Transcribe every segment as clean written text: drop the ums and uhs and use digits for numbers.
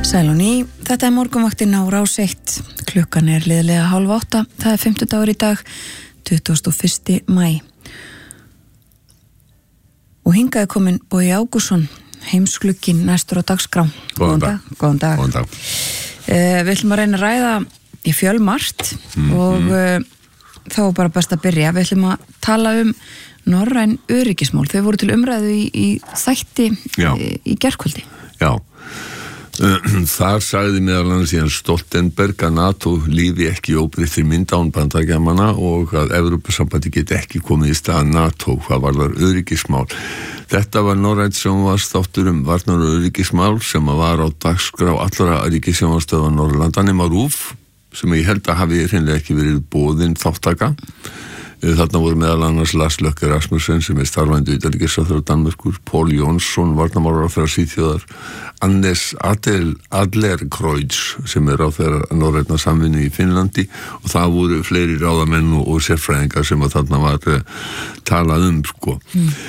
Sæl og ný, þetta morgunvaktin á Rás 1, klukkan liðlega 7:30, það 50 dagur í dag, 21. maí. Og hingað komin Bogi Ágússon, heimsklukkin næstur á dagskrá. Góðan dag. Góðan dag. Góðan dag. Við ætlum að reyna að ræða í fjölmargt og þá er bara best að byrja. Við ætlum að tala norræn öryggismál. Þau voru til umræðu í þætti í gærkvöldi. Já. Þar sagði meðal annars Jens Stoltenberg að NATO lífi ekki óbreyttri mynd án Bandaríkjamanna og að Evrópusambandi geti ekki komið í stað NATO hvað varðar öryggismál. Þetta var norrænt sjónvarpsþáttur varnar og öryggismál sem var á dagskrá allra ríkissjónvarpsstöðva Norðurlanda nema RÚV sem ég held að hafi hreinlega ekki verið boðin þáttaka. Þarna voru meðal annars Lars Løkke Rasmussen sem starfandi utanríkisráðherra Danmerkur, Pól Jónsson, varnarmálaráðherra Svíþjóðar, Anders Adlercreutz sem ráðherra norrænna samvinnu í Finnlandi og það voru fleiri ráðamenn og sérfræðingar sem að þarna var talað sko.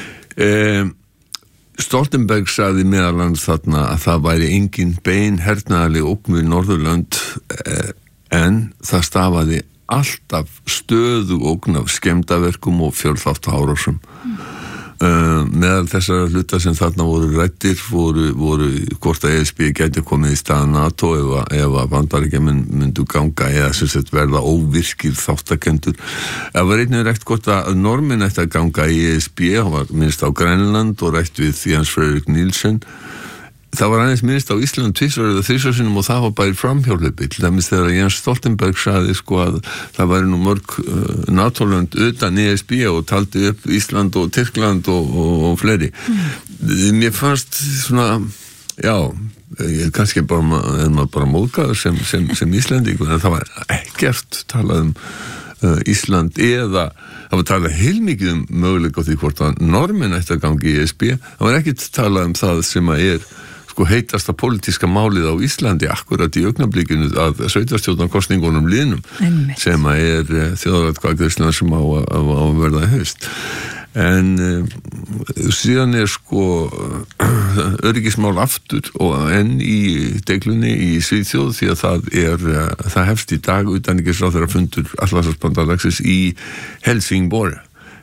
Stoltenberg sagði meðal annars þarna að það væri engin bein hernaðarleg ógn við Norðurlönd en það stafaði alltaf stöðu ógn af skemmdaverkum og fjölþátta árásum. Meðal þessara hluta sem þarna voru ræddir voru hvort að ESB gæti komið í stað NATO ef að Bandaríkjamenn myndu ganga eða sem sagt verða óvirkir þáttakendur. Það var einnig rætt hvort að Norðmenn ætti að ganga í ESB, hann var minnst á Grænland og rætt við Jens Frederik Nielsen. Það var aðeins minnst á Ísland 2 eða 3 sinnum og það var bara framhjálpi. Til dæmis þegar Jens Stoltenberg sagði sko að það væri nú mörg NATO-lönd utan ESB og taldi upp Ísland og Tyrkland og fleiri. Mér fannst svona, kannski bara móðgæður sem Íslendingur, en það var ekkert talað Ísland eða það var talað heilmikið möguleika á því hvort að Norðmenn ætti að gangi í ESB. Það var ekkert talað það sem að heitasta pólitíska málið á Íslandi akkurat í augnablikinu að sveitarstjórnarkosningunum liðnum sem að þjóðaratkvæðagreiðslan sem á að verða í haust. En síðan öryggismál aftur og enn í deiglunni í Svíþjóð því að það hefst í dag utanríkisráðherra fundur Atlantshafsbandalagsins í Helsingborg,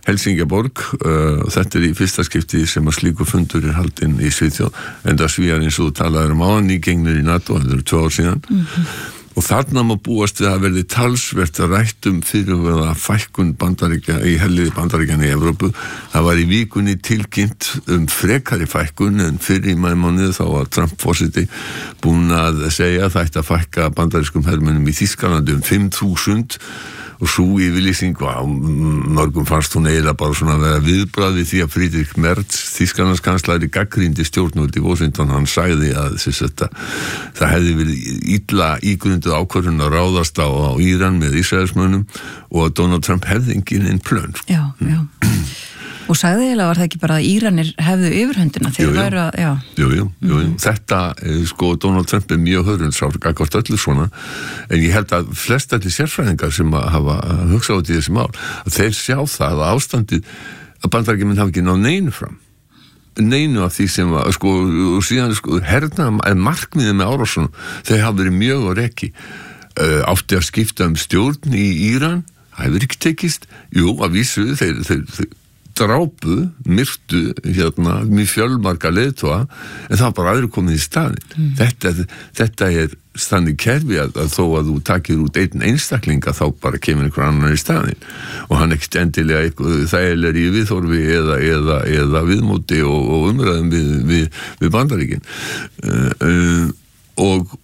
þetta í fyrsta skipti sem að slíku fundur haldinn í Svíþjóð, enda Svíar eins og þú talaðir áðan nýgengnir í NATO, þetta 2 ár síðan. Og þarna má búast við að verði talsvert rætt fyrirhugaða fækkun Bandaríkja í helliði Bandaríkjanna í Evrópu. Það var í vikunni tilkynnt frekari fækkun en fyrir í maímánuði þá var Trump forseti búinn að segja að það ætti að fækka bandarískum hermönnum í Þýskalandi 5.000 og svo yfirlýsing mörgum fannst hún eiginlega bara svona að vera viðbragð við því að Friedrich Merz, Þýskalandskanslari, gagnrýndi stjórnvöld í Washington. Hann sagði að það hefði verið illa ígrunduð ákvörðun að ráðast á Íran með Ísraelsmönnum og að Donald Trump hefði engin plön. Já. Og sagði eiginlega var það ekki bara að Íranir hefðu yfirhöndina þegar væru að, Jú. Þetta, Donald Trump mjög hörundsár, gagnvart öllu svona, en ég held að flest allir sérfræðingar sem hafa hugsað út í þessi mál, að þeir sjá það að ástandið, að Bandaríkjamenn hafa ekki náð neinu af því sem var, og síðan, hernaðar markmiðið með árásunum, þau hafa verið mjög á reki, átti að skipta stjórn í Íran, það hefur ekki tekist, að vísu, þeir drápu, myrtu mjög fjölmarga leiðtoga en það var bara aðrir komið í staðinn. Þetta þannig kerfi að þó að þú takir út einn einstaklinga þá bara kemur einhver annar í staðinn og hann ekkert endilega þægilegri í viðhorfi eða viðmóti og umræðum við Bandaríkin og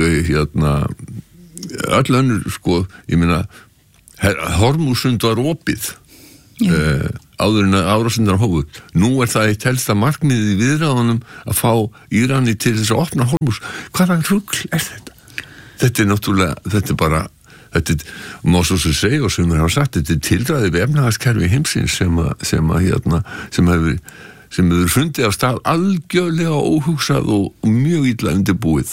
öll önnur ég meina Hormúsund var opið áður en árásirnar hófu. Nú það eitt helsta markmiðið í viðræðunum að fá Írani til þess að opna Hormús. Hvaða rugl þetta? Þetta náttúrulega, þetta má svo sem segja og sem hafa sagt, þetta tilræði við efnahagskerfi heimsins sem hefur fundið af stað algjörlega óhugsað og mjög illa undirbúið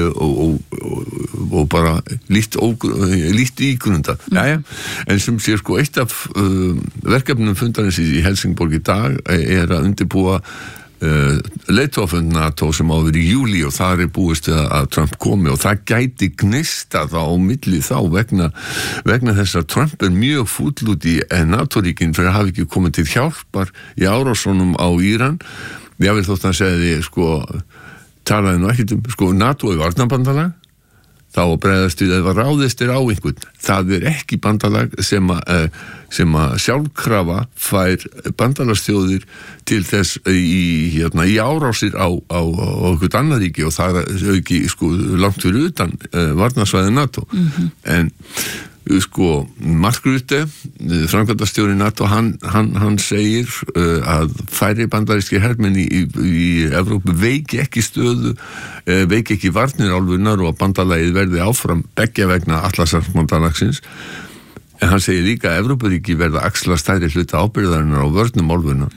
og bara lítt ígrunda. En sem sé eitt af verkefnum fundarins í Helsingborg í dag að undirbúa leiðtogafund NATO sem á verið í júlí og þar búist við að Trump komi og það gæti gnistað á milli þá vegna þess að Trump mjög fúll út í NATO-ríkin fyrir að hafa ekki komið til hjálpar í árásunum á Íran. Ég vil þótt að segja því, talaði nú ekkert NATO varnarbandalag, þá bregðast við að ráðistir á einhvern. Það ekki bandalag sem að sjálfkrafa fær bandalagsþjóðir til þess í árásir á einhvern annar ríki og það auki langt fyrir utan varnarsvæði NATO. En Mark Rutte, framkvæmdastjóri NATO, hann segir að færri bandarískir hermenn í Evrópu veiki ekki stöðu, veiki ekki varnir álfunnar og að bandalagið verði áfram beggja vegna Atlantshafsbandalagsins. En hann segir líka að Evrópuríki verða axla stærri hluta ábyrgðarinnar á vörnum álfunnar.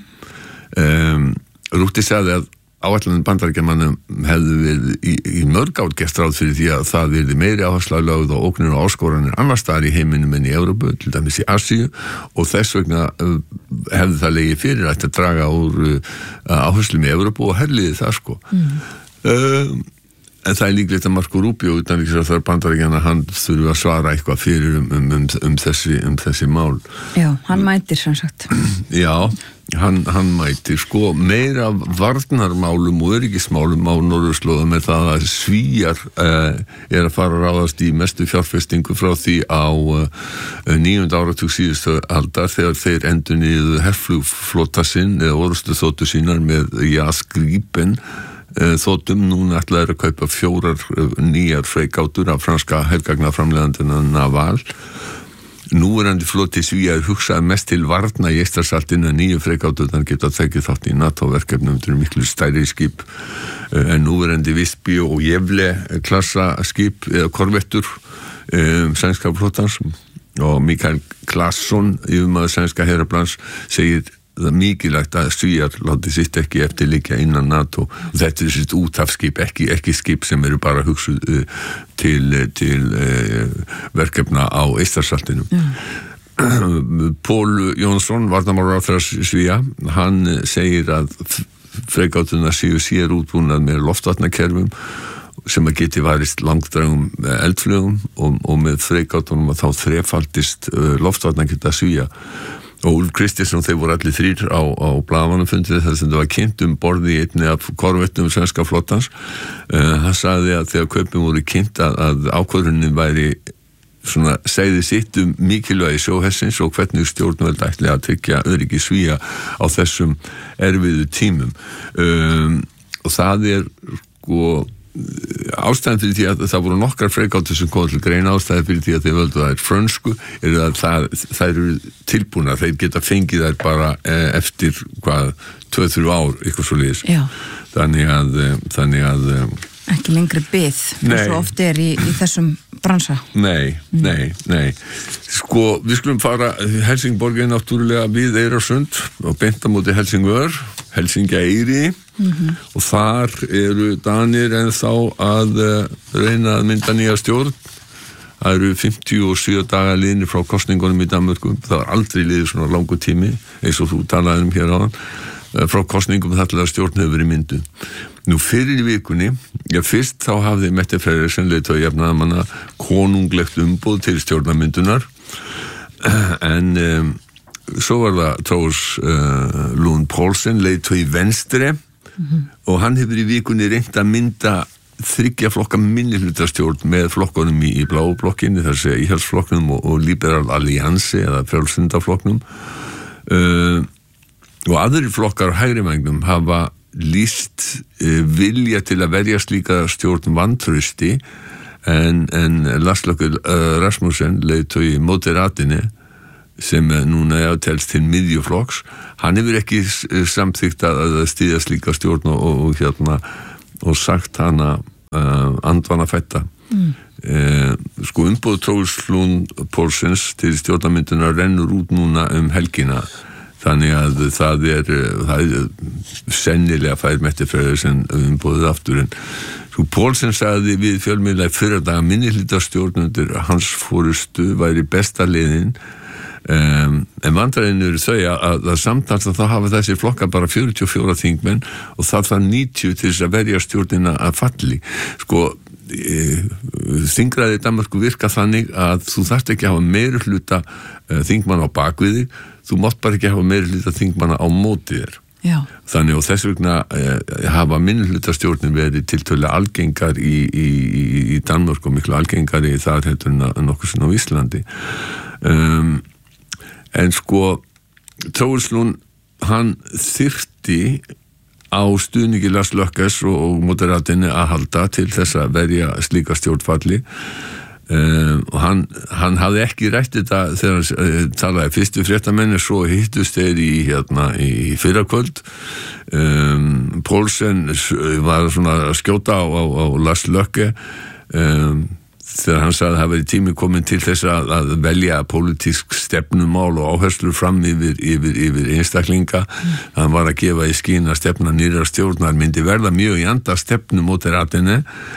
Rutte sagði að áætlunin Bandaríkjamannum hefðu verið í mörg ár gert ráð fyrir því að það verði meiri áhersla lögð og ógnir og áskoranir annars staðar í heiminum en í Evrópu, til dæmis í Asíu og þess vegna hefði það legið fyrir að draga úr áherslum í Evrópu og herliði það En það líklegt að Marco Rubio utanríkisráðherra Bandaríkjanna hann þurfi að svara eitthvað fyrir þessi mál. Já, hann mætir sem sagt. Já, hann mætir meira varnarmálum og öryggismálum á norðurslóðum það að Svíar að fara að ráðast í mestu fjárfestingu frá því á 9. áratug síðustu aldar þegar þeir endurnýjuðu herflugflota sinn eða orrustu þotu sínar með JAS Gripen þóttum. Núna ætlaði að kaupa 4 nýjar freigátur af franska hergagnaframleiðandina Naval. Núverandi floti Svíar hugsaði mest til varna í Eystrasaltinu en 9 freigáturnar geta tekið þátt í NATO-verkefnum til miklu stærri skip en núverandi Visby og Jefle klassa skip eða korvettur sænska flotans og Mikael Claesson yfirmaður sænska heraflans segir það mikilvægt að Svíar láti sitt ekki eftir liggja innan NATO og þetta sitt úthafskip, ekki skip sem eru bara hugsuð til verkefna á Eystrasaltinu. Pól Jónsson, varnarmálaráðherra Svía, hann segir að freigáturnar séu sér útbúnar með loftvatnakerfum sem að geti varist langdrægum eldflugum og með freigátunum að þá þrefaldist loftvatnageta Svía. Og Úlf Kristinsson, þeir voru allir 3 á blaðamannafundið þar sem það var kynnt borði í einni af korvettum svenska flottans. Hann sagði að þegar kaupin voru kynnt að ákvörðunin væri segði sitt mikilvægi sjóhersins og hvernig stjórnvöld ætli að tryggja öryggi Svía á þessum erfiðu tímum. Og það ástæðan fyrir því að það voru nokkrar freigátur sem kom til greina, ástæðan fyrir því að þeir völdu það frönsku að þær eru tilbúnar, þeir geta fengið þær bara eftir 2-3 ár, eitthvað svo leiðis. Þannig að ekki lengri bið eins og oft í þessum bransa. Nei. Við skulum fara Helsingborg náttúrulega við Eyrasund og beint á móti Helsingør, Helsingeyri og þar eru Danir ennþá að reyna að mynda nýja stjórn. Það eru 57 dagar liðnir frá kosningunum í Danmörku. Það var aldrei liðið svona langur tími eins og þú talaðir hér áðan. Frá kosningum þar til að stjórn hefur verið mynduð. Nú fyrir í vikunni, fyrst þá hafði Mette Frederiksen leiðtogi jafnaðarmanna konunglegt umboð til stjórnarmyndunar en svo var það Troels Lund Poulsen leiðtogi Venstre og hann hefur í vikunni reynt að mynda 3 flokka minnihlutastjórn með flokkunum í bláu blokkinni, þar sé Íhaldsflokknum og Liberal Alliansi eða Frjálslyndaflokknum og aðrir flokkar á hægrivægnum hafa lýst vilja til að verja slíka stjórn vantrausti en Lars-Løkke Rasmussen leiðtogi Moderaterna sem núna telst til miðjuflokks, hann hefur ekki samþykkt að styðja slíka stjórn og sagt hana andvana fætta. Umboð Troels Lund Poulsens til stjórnarmyndunar rennur út núna helgina. Þannig að það er sennilega fær Mette Frederiksen umboðið aftur en Poulsen sagði við fjölmiðla í fyrradag að minnihlutastjórn undir hans forystu væri besta leiðin En vandræðin eru þau að samtals að þá hafa þessir flokkar bara 44 þingmenn og það 90 til þess að verja stjórnina að falli. Sko, þingræði í Danmörku virka þannig að þú þarft ekki að hafa meiri hluta þingmanna á bakviði, þú mátt bara ekki hafa meiri hluta þingmanna á móti þér. Já. Þannig og þess vegna hafa minnihlutastjórnir verið tiltölulega algengar í Danmörku og miklu algengari þar heldur en nokkuð sinna á Íslandi. En sko Troels Lund, hann þyrfti á stuðningi Lars Løkkes og Moderatinni að halda til þess að verja slíka stjórnfalli. Og hann hafði ekki rætt þetta þegar hann talaði fyrstu fréttamenni, svo hittust þeir í fyrrakvöld. Poulsen var svona að skjóta á Lars Løkke þegar hann sagði að það væri tími komin til þess að velja pólitísk stefnumál og áherslur fram yfir einstaklinga. Hann var að gefa í skyn að stefna nýrrar stjórnar myndi verða mjög í anda stefnu Moderatinni.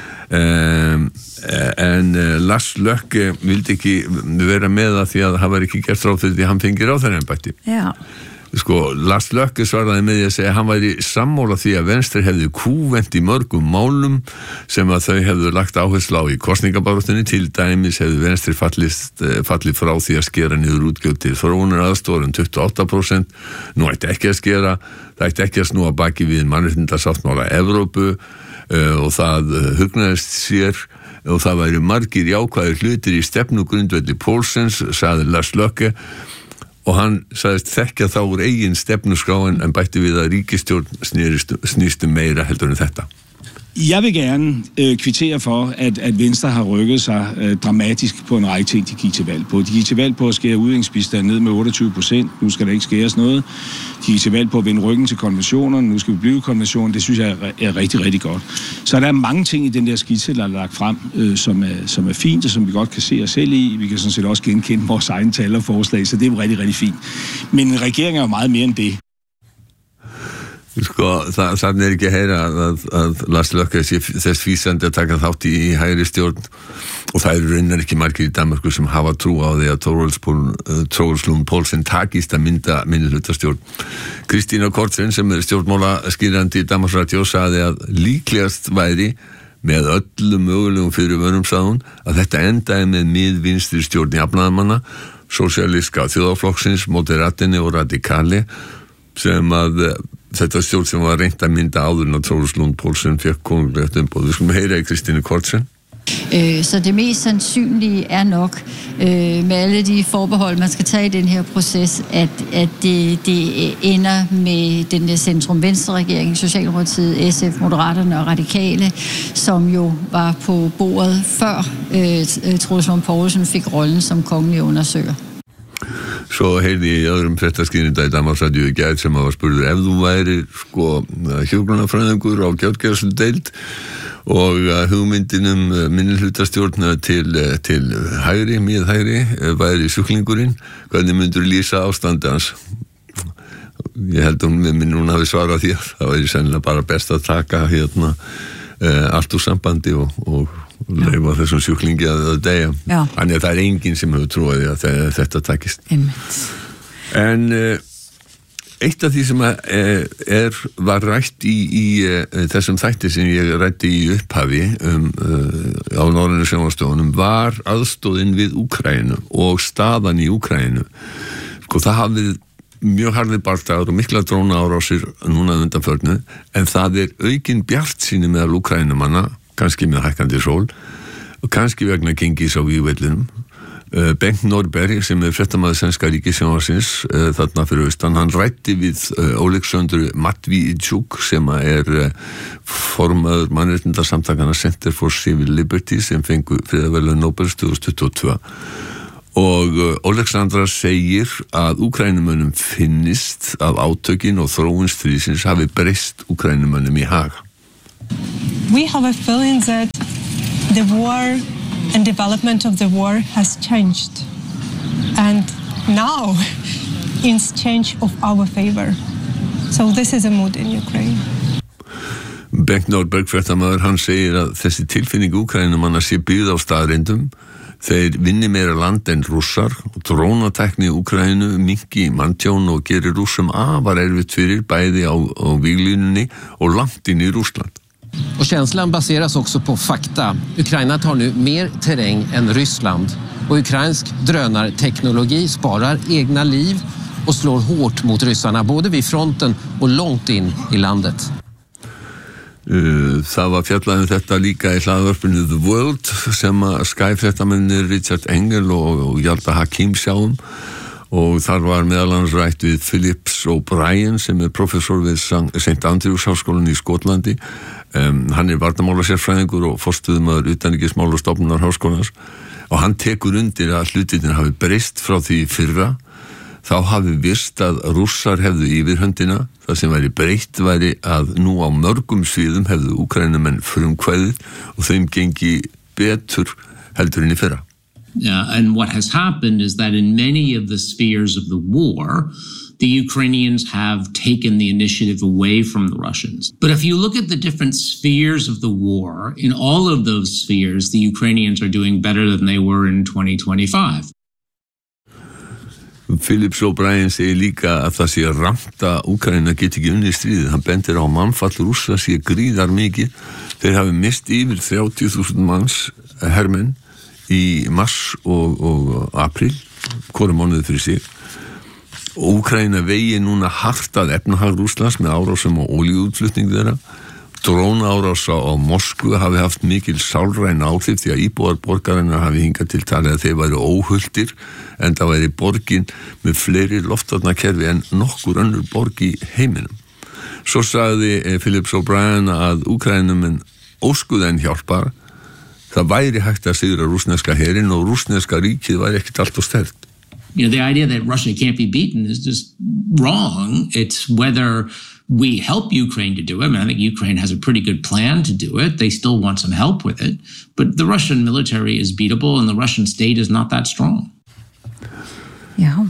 En Lars Løkke vildi ekki vera með það því að það var ekki gert ráð fyrir því að hann fengi ráðherraembætti. Já. Sko, Lars Løkke svaraði með því að segja að hann væri sammála því að Venstre hefði kúvent í mörgum málum sem að þau hefðu lagt áherslu á í kosningabaráttunni. Til dæmis hefðu Venstre fallið frá því að skera niður útgjöld til þróunaraðstoðar 28%. Nú ætti ekki að skera, það ætti ekki að snúa baki við mannréttindasáttmála Evrópu og það hugnaðist sér og það væri margir jákvæðir hlutir í stefnugrundvelli Poulsens, sagði Lars Løkke, og hann sagðist þekkja þá úr eigin stefnuskrá en bætti við að ríkisstjórn snýst meira heldur en þetta. Jeg vil gerne kvittere for, at Venstre har rykket sig dramatisk på en række ting, de gik til valg på. De gik til valg på at skære udviklingsbistanden ned med 28%. Nu skal der ikke skæres noget. De gik til valg på at vende ryggen til konventionerne. Nu skal vi blive konventionen. Det synes jeg er rigtig, rigtig godt. Så der er mange ting i den der skitse, der er lagt frem, som er fint, og som vi godt kan se os selv i. Vi kan sådan set også genkende vores egne tal og forslag, så det er rigtig, rigtig fint. Men en regering er jo meget mere end det. Sko, þannig ekki að heyra að Lars Løkke sé þess fýsandi að taka þátt í hægri stjórn og það eru raunar ekki margir í Danmörku sem hafa trú á því að Troels Lund Poulsen takist að mynda minnihlutastjórn. Kristína Kortsen sem stjórnmálaskýrandi í Danmarks Radio sagði að líklegast væri með öllum mögulegum fyrirvörum sagði hún að þetta endaði með miðvinstri stjórn jafnaðarmanna, sósíalíska þjóðarflokksins, Moderatinni og Radikali sem að þetta stjórn sem var reynt að mynda áður en að Troels Lund Poulsen fik konungligt umboð. Vi skal høre Kristine Kortsen. Så det mest sandsynlige er nok, med alle de forbehold, man skal tage i den her proces, at det ender med den der centrum-venstre-regering, Socialdemokratiet, SF, Moderaterne og Radikale, som jo var på bordet før Troels Lund Poulsen fik rollen som kongelig undersøger. Svo heyrði ég í öðrum fréttaskýrinda í Danmarks Radio í gær sem var spurður ef þú væri hjúkrunarfræðingur á gjörgæsludeild og hugmyndinum minnihlutastjórn til hægri, miðhægri væri sjúklingurinn, hvernig myndur lýsa ástandi hans? Ég held hún núna hafi svarað því að það væri sennilega bara best að taka allt úr sambandi og leifa þessum sjúklingi að deyja. Þannig að það enginn sem hefur trúið að þetta takist. En eitt af því sem var rætt í þessum þætti sem ég rætti í upphafi á Norrænu sjónvarpsstöðvunum var aðstoðin við Úkraínu og staðan í Úkraínu. Sko það hafði mjög harðir bardagar og mikla drónaárásir núna undanförnu, en það aukin bjartsýni meðal Úkraínumanna, kannski með hækkandi sól og kannski vegna gengis á vígvellinum. Bengt Norberg sem fréttamaður sænska ríkissjónvarpsins þarna fyrir austan, hann rætti við Oleksandr Matvíčuk sem formaður mannréttindasamtakana Center for Civil Liberty sem fengu friðarverðlaun Nóbels 2022. Og Oleksandra segir að Úkrænumönnum finnist að átökin og þróun stríðsins hafi breyst Úkrænumönnum í hag. We have a feeling that the war and development of the war has changed. And now it's change of our favor. So this is a mood in Ukraine. Bengt Norberg, fréttamaður, hann segir að þessi tilfinning Úkraínumanna sé byggð á staðreyndum. Þeir vinni meira land en Rússar og drónatekni í Úkraínu minnki manntjón og gerir Rússum afar erfitt fyrir bæði á víglínunni och langt in i Ryssland. Och känslan baseras också på fakta. Ukraina tar nu mer terräng än Ryssland och ukrainsk drönarteknologi sparar egna liv och slår hårt mot ryssarna både vid fronten och långt in i landet. Það var fjallað þetta líka í hlaðvarpinu The World sem að Sky-fréttamennir Richard Engel og Hjalta Hakim sjáum og þar var meðal annars rætt við Phillips O'Brien sem professor við St. Andrews háskólann í Skotlandi. Hann varnarmálasérfræðingur og forstöðumaður utanríkismálastofnunar háskólans og hann tekur undir að hlutirnir hafi breyst frá því fyrra. Þá hafi virst að Rússar hefðu yfirhöndina, það sem væri breytt væri að nú á mörgum sviðum hefðu Úkraínumenn frumkvæðið og þeim gengi betur heldur en í fyrra. And what has happened is that in many of the spheres of the war, the Ukrainians have taken the initiative away from the Russians. But if you look at the different spheres of the war, in all of those spheres, the Ukrainians are doing better than they were in 2025. Phillips O'Brien segir líka að það sé rangt að Úkraína geti ekki unnið stríðið. Hann bendir á mannfall Rússa sé gríðar mikið. Þeir hafi mist yfir 30.000 manns hermenn í mars og apríl, hvoru mánuði fyrir sig. Úkraína vegi núna hart að efnahag Rússlands með árásum og olíuútflutning þeirra. Drónaárás á Moskvu hafi haft mikil sálræn áhrif því að íbúar borgarinnar hafi hingað til talið að þeir væru óhulltir en það væri borgin með fleiri loftvarnakerfi en nokkur önnur borg í heiminum. Svo sagði Phillips O'Brien að Úkraínumenn óskuðu en hjálpar. Það væri hægt að sigra rússneska herinn og rússneska ríkið væri ekkert allt og sterkt. You know, the idea that Russia can't be beaten is just wrong. It's whether we help Ukraine to do it. I mean, I think Ukraine has a pretty good plan to do it. They still want some help with it. But the Russian military is beatable and the Russian state is not that strong. Já.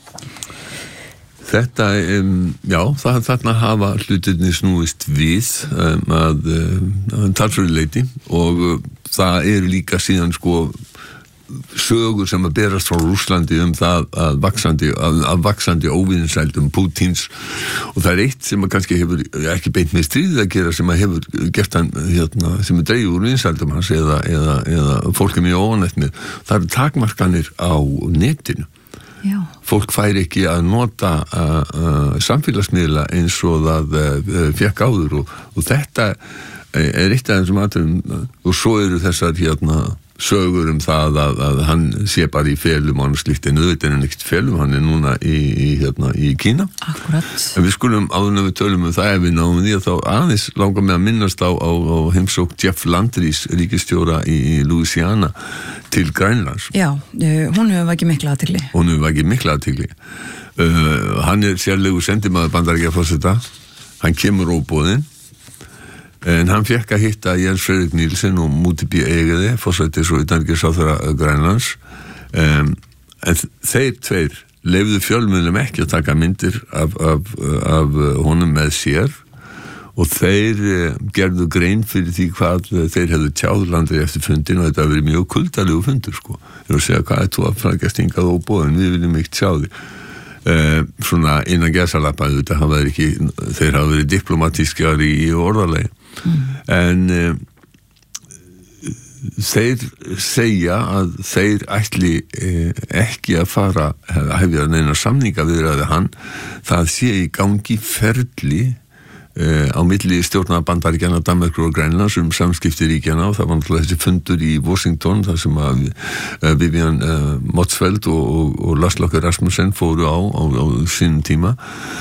Þetta, þarna hafa hlutirnir snúist við að talsverðu leyti og það eru líka síðan sögur sem að berast frá Rússlandi það að vaxandi óvinsældum Pútins og það eitt sem að kannski hefur ekki beint með stríðið að gera sem að hefur gert hann sem er dreigið úr vinsældum hans eða fólk mjög óánægt með. Það eru takmarkanir á netinu. Já. Fólk fær ekki að nota samfélagsmiðla eins og það fékk áður og þetta er eitt af þessum atriðum og svo eru þessar sögur það að hann sé bara í felum og hann slíkt en auðvitað er hann ekkert felum, hann er núna í Kína. Akkurat. En við skulum áður en við tölum það ef við náum því að þá aðeins langar með að minnast á heimsókn Jeff Landrys ríkisstjóra í Louisiana til Grænlands. Já, hún hefur vakið mikla athygli. Hann er sérlegur sendimaður Bandaríkjaforseta, hann kemur óboðinn en hann fekk að hitta Jens Fredrik Nielsen og Múti B. Egede, forsætis og utanríkisráðherra Grænlands en þeir tveir leyfðu fjölmiðlum ekki að taka myndir af honum með sér og þeir gerðu grein fyrir því hvað þeir hefðu tjáð Landri eftir fundin og þetta hefur verið mjög kuldalegu fundur þeir að segja hvað þú að frækast hingað óboðin, við viljum ekki tjá því svona innan gæsalappa þeir hafa verið diplomatískari í orðalegi en þeir segja að þeir ætli ekki að fara að hefja neina samninga viðræði hann það sé í gangi ferli á milli stjórnar Bandaríkjanna, Danmerkur og Grænlands samskipti ríkjanna og það var náttúrulega þessi fundur í Washington þar sem að Vivian Motzfeldt og Lars Løkke Rasmussen fóru á sínum tíma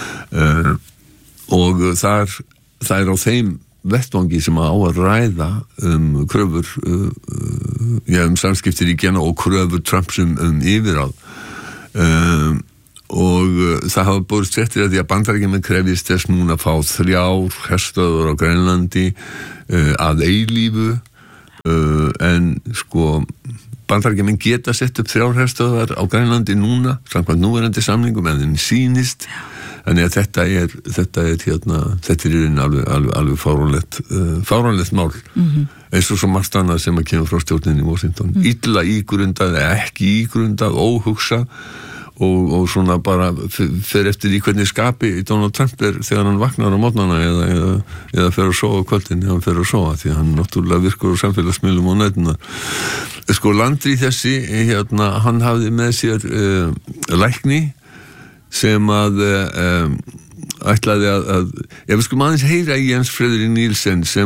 og það er á þeim vettvangi sem á að ræða kröfur samskipti ríkjanna og kröfur Trumps yfirráð og það hafa borist fréttir að því að Bandaríkjamenn krefjist þess núna að fá 3 herstöðvar á Grænlandi að eilífu en Bandaríkjamenn geta sett upp 3 herstöðvar á Grænlandi núna samkvæmt núverandi samningum en þeim sýnist Þannig að þetta er alveg fáránlegt mál eins og svo margt annað sem að kemur frá stjórninni í Washington illa ígrundað, ekki ígrundað, óhugsa og svona bara fer eftir í hvernig skapi Donald Trump þegar hann vaknar á morgnana eða fer að sofa á kvöldin þegar hann fer að sofa því að hann náttúrulega virkur á samfélagsmiðlum og netuna. Sko Landry þessi, hann hafði með sér lækni sem að ætlaði að við skulum aðeins heyra í Jens Frederik Nielsen sem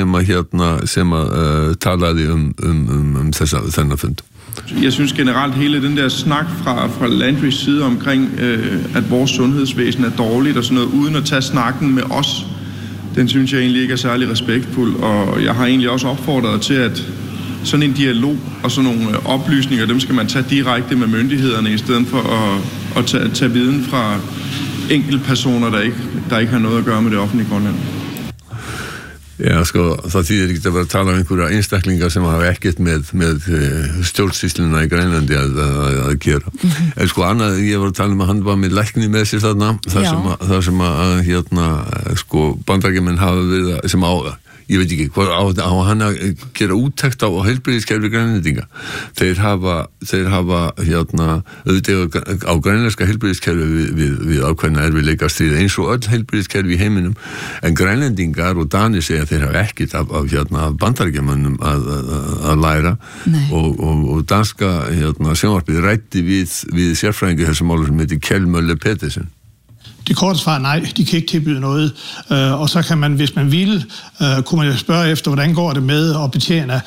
talaði þennan fund. Jeg synes generelt hele den der snak fra Landrys side omkring, at vores sundhedsvæsen er dårligt og sådan noget, uden at tage snakken med os, den synes jeg egentlig ikke er særlig respektfuld, og jeg har egentlig også opfordret til, at sådan en dialog og sådan nogle oplysninger, dem skal man tage direkte med myndighederne, i stedet for at tage viden fra enkeltpersoner, der ikke har noget at gøre med det offentlige Grønland. Já, sko, það þýðir ekki að vera að tala einhverja einstaklingar sem hafa ekkert með stjórnsýsluna í Grænlandi að gera. En sko, annað, ég var að tala að hann var með lækni með sér þarna, þar sem sko, Bandaríkjamenn hafa verið sem ég veit ekki, hvað á hann að gera úttekt á heilbrigðiskerfi Grænlendinga. Þeir hafa auðvitað á grænlenska heilbrigðiskerfi við ákveðna erfiðleika stríð eins og öll heilbrigðiskerfi í heiminum, en Grænlendingar og Danir segja að þeir hafa ekkert af Bandaríkjamönnum að læra og danska sjónvarpið ræddi við sérfræðingi þessum málum som heter Kjell Møller Petersen. Det korte svar er nej, de kan ikke tilbyde noget, og så kan man, hvis man ville, kunne man jo spørge efter, hvordan går det med at betjene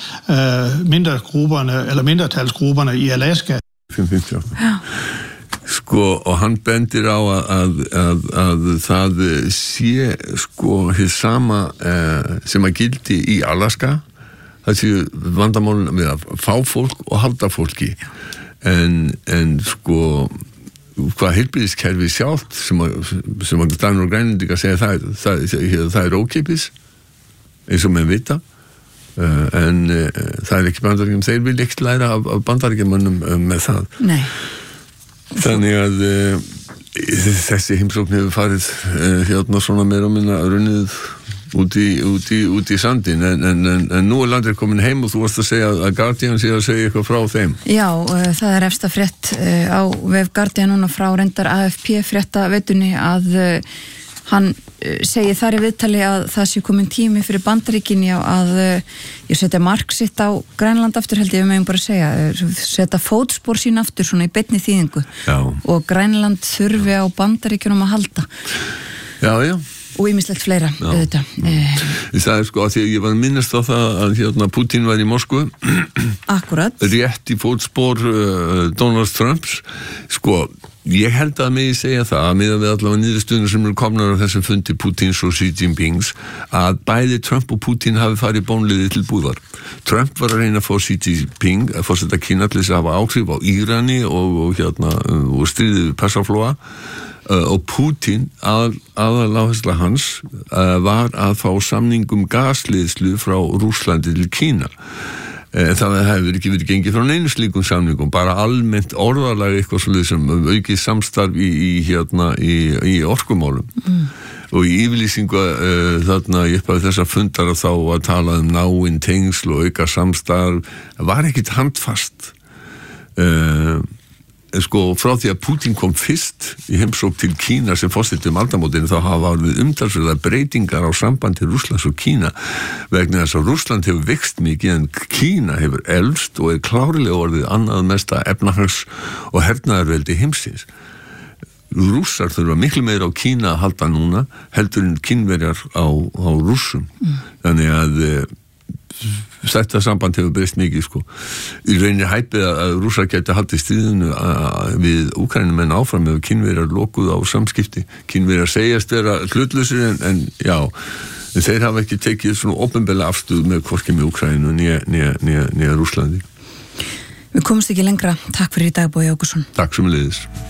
mindretalsgrupperne i Alaska. Sko, og hann bendir á að það sé sko hið sama sem að gildi í Alaska, það sé vandamálun með að fá fólk og halda fólki, en sko hvað heilbrigðiskerfi sjálft sem að Danir og Grænlendingar segja það ókeypis eins og menn vita en það ekki Bandaríkjum, þeir vil ekki læra af Bandaríkjamönnum með það. Nei. Þannig að þessi heimsókn hefur farið svona meira og minna runnið út í sandin en nú Landry komin heim og þú varst að segja að Guardian sé að segja eitthvað frá þeim. Já, það efsta frétt á vef Guardian núna frá reyndar AFP fréttaveitunni að hann segir þar í viðtali að það sé komin tími fyrir Bandaríkin að setja mark sitt á Grænland aftur, held ég við megum bara segja, setja fótspor sín aftur svona í beinni þýðingu. Já. Og Grænland þurfi á Bandaríkjunum að halda. Já. Og ýmislegt fleira, auðvitað. Það sko að því að ég var að minnast á það að Putin var í Moskvu. Akkurat. Rétt í fótspor Donald Trumps. Sko, ég held að mig segja það að miðað við allavega niðurstöðunum sem eru komnar á þessum fundi Putins og Xi Jinpings að bæði Trump og Putin hafi farið bónliði til búðar. Trump var að reyna að fá Xi Jinping að fórseta Kína til þess að hafa áhrif á Írani og stríðið við Persaflóa og Putin aðaláhersla hans var að fá samningum gasleiðslu frá Rússlandi til Kína. Það hefur ekki verið gengið frá neinu slíkum samningum, bara almennt orðalega eitthvað svolítið sem aukið samstarf í orkumálum. Og í yfirlýsingu þarna í upphafi þessa fundar þá að tala náin tengsl og auka samstarf var ekkit handfast. Sko frá því að Putin kom fyrst í heimsókn til Kína sem forseti aldamótinu þá hafa við umtalsverðar breytingar á sambandi Rússlands og Kína vegna þess að Rússland hefur vext mikið en Kína hefur elst og klárlega orðið annað mesta efnahags- og hernaðarveldi heimsins. Rússar þurfa miklu meira á Kína að halda núna heldur en Kínverjar á Rússum. Þannig að þetta samband hefur breyst mikið sko. Í rauninni hæpið að Rússar gæti haldið stríðinu við Úkraínumenn áfram ef Kínverjar lokuð á samskipti. Kínverjar segjast vera hlutlausir en já, þeir hafa ekki tekið svona opinberlega afstöðu með hvorki með Úkraínu né Rússlandi. Við komumst ekki lengra. Takk fyrir í dag, Bogi Ágústsson. Takk sömuleiðis.